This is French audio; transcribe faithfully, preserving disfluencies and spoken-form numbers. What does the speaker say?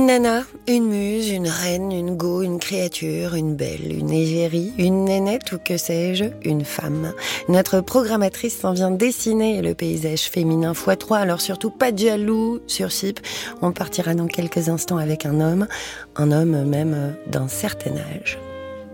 Une nana, une muse, une reine, une go, une créature, une belle, une égérie, une nénette ou que sais-je, une femme. Notre programmatrice s'en vient dessiner le paysage féminin fois trois, alors surtout pas de jaloux sur Chypre. On partira dans quelques instants avec un homme, un homme même d'un certain âge.